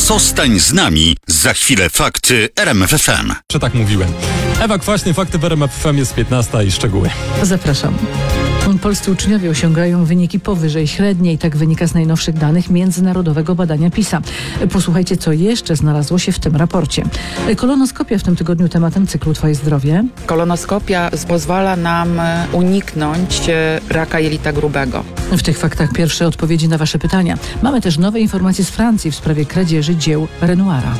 Zostań z nami. Za chwilę fakty RMF FM. Że tak mówiłem. Ewa Kwaśny, fakty w RMF FM, jest 15 i szczegóły. Zapraszam. Polscy uczniowie osiągają wyniki powyżej średniej. Tak wynika z najnowszych danych międzynarodowego badania PISA. Posłuchajcie, co jeszcze znalazło się w tym raporcie. Kolonoskopia w tym tygodniu tematem cyklu Twoje zdrowie. Kolonoskopia pozwala nam uniknąć raka jelita grubego. W tych faktach pierwsze odpowiedzi na Wasze pytania. Mamy też nowe informacje z Francji w sprawie kradzieży dzieł Renoira.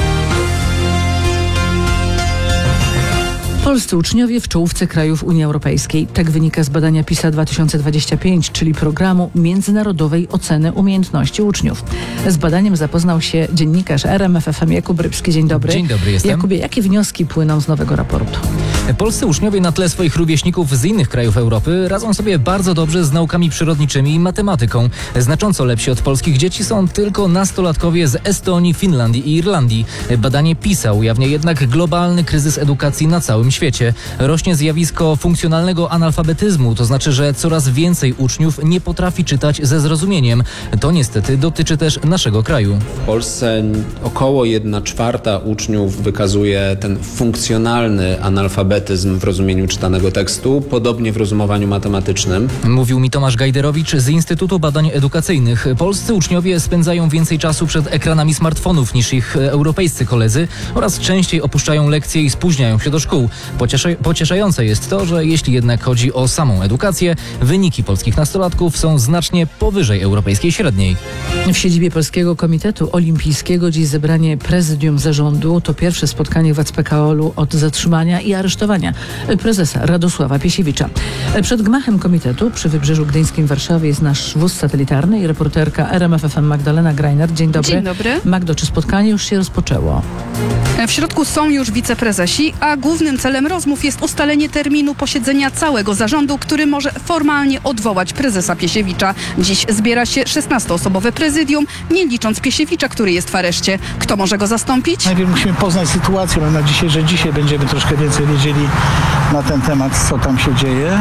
Polscy uczniowie w czołówce krajów Unii Europejskiej. Tak wynika z badania PISA 2025, czyli programu międzynarodowej oceny umiejętności uczniów. Z badaniem zapoznał się dziennikarz RMF FM Jakub Rybski. Dzień dobry. Dzień dobry, jestem. Jakubie, jakie wnioski płyną z nowego raportu? Polscy uczniowie na tle swoich rówieśników z innych krajów Europy radzą sobie bardzo dobrze z naukami przyrodniczymi i matematyką. Znacząco lepsi od polskich dzieci są tylko nastolatkowie z Estonii, Finlandii i Irlandii. Badanie PISA ujawnia jednak globalny kryzys edukacji na całym świecie. Rośnie zjawisko funkcjonalnego analfabetyzmu, to znaczy, że coraz więcej uczniów nie potrafi czytać ze zrozumieniem. To niestety dotyczy też naszego kraju. W Polsce około 1/4 uczniów wykazuje ten funkcjonalny analfabetyzm w rozumieniu czytanego tekstu, podobnie w rozumowaniu matematycznym. Mówił mi Tomasz Gajderowicz z Instytutu Badań Edukacyjnych. Polscy uczniowie spędzają więcej czasu przed ekranami smartfonów niż ich europejscy koledzy oraz częściej opuszczają lekcje i spóźniają się do szkół. Pocieszające jest to, że jeśli jednak chodzi o samą edukację, wyniki polskich nastolatków są znacznie powyżej europejskiej średniej. W siedzibie Polskiego Komitetu Olimpijskiego dziś zebranie prezydium zarządu. To pierwsze spotkanie w ACPKOL-u od zatrzymania i aresztowania prezesa Radosława Piesiewicza. Przed gmachem komitetu przy Wybrzeżu Gdyńskim w Warszawie jest nasz wóz satelitarny i reporterka RMF FM Magdalena Greiner. Dzień dobry. Dzień dobry. Magdo, czy spotkanie już się rozpoczęło? W środku są już wiceprezesi, a głównym celem rozmów jest ustalenie terminu posiedzenia całego zarządu, który może formalnie odwołać prezesa Piesiewicza. Dziś zbiera się 16-osobowe prezydium, nie licząc Piesiewicza, który jest w areszcie. Kto może go zastąpić? Najpierw musimy poznać sytuację. Mam nadzieję, że dzisiaj będziemy troszkę więcej wiedzieli na ten temat, co tam się dzieje.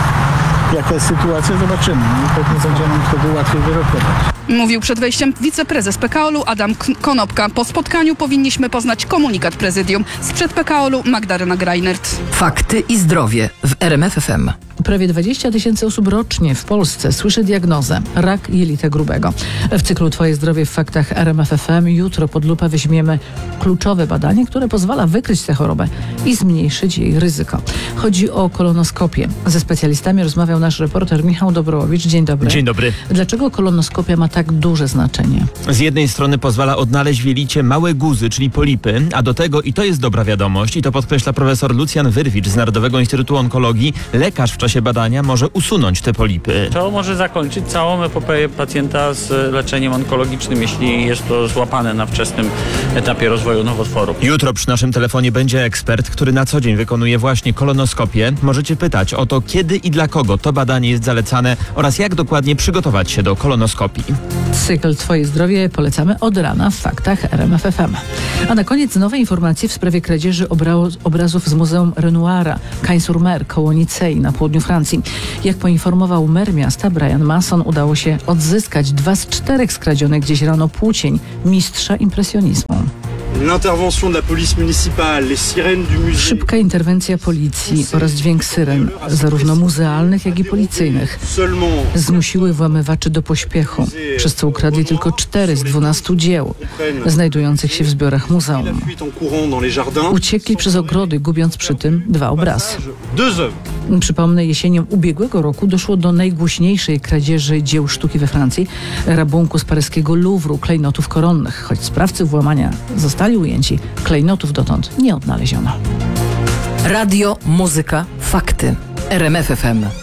Jaka jest sytuacja, zobaczymy. I pewnie będzie nam wtedy łatwiej wyrokować. Mówił przed wejściem wiceprezes PKOL-u Adam Konopka. Po spotkaniu powinniśmy poznać komunikat prezydium. Sprzed PKOL-u Magdalena Greinert. Fakty i zdrowie w RMF FM. Prawie 20 000 osób rocznie w Polsce słyszy diagnozę rak jelita grubego. W cyklu Twoje zdrowie w faktach RMF FM jutro pod lupę weźmiemy kluczowe badanie, które pozwala wykryć tę chorobę i zmniejszyć jej ryzyko. Chodzi o kolonoskopię. Ze specjalistami rozmawiał nasz reporter Michał Dobrołowicz. Dzień dobry. Dzień dobry. Dlaczego kolonoskopia ma tak duże znaczenie? Z jednej strony pozwala odnaleźć w jelicie małe guzy, czyli polipy, a do tego, i to jest dobra wiadomość, i to podkreśla profesor Lucjan Wyrwicz z Narodowego Instytutu Onkologii, lekarz w czasie badania może usunąć te polipy. To może zakończyć całą epopeję pacjenta z leczeniem onkologicznym, jeśli jest to złapane na wczesnym etapie rozwoju nowotworu. Jutro przy naszym telefonie będzie ekspert, który na co dzień wykonuje właśnie kolonoskopię. Możecie pytać o to, kiedy i dla kogo to badanie jest zalecane oraz jak dokładnie przygotować się do kolonoskopii. Cykl Twoje zdrowie polecamy od rana w faktach RMF FM. A na koniec nowe informacje w sprawie kradzieży obrazów z Muzeum Renoira, Cagnes-sur-Mer, koło Nicei na południu Francji. Jak poinformował mer miasta Brian Masson, udało się odzyskać 2 z 4 skradzionych dziś rano płócień mistrza impresjonizmu. Szybka interwencja policji oraz dźwięk syren, zarówno muzealnych, jak i policyjnych, zmusiły włamywaczy do pośpiechu, przez co ukradli tylko 4 z 12 dzieł znajdujących się w zbiorach muzeum. Uciekli przez ogrody, gubiąc przy tym 2 obrazy. Przypomnę, jesienią ubiegłego roku doszło do najgłośniejszej kradzieży dzieł sztuki we Francji, rabunku z paryskiego Louvru, klejnotów koronnych. Choć sprawcy włamania zostali ujęci, klejnotów dotąd nie odnaleziono. Radio, muzyka, fakty. RMF FM.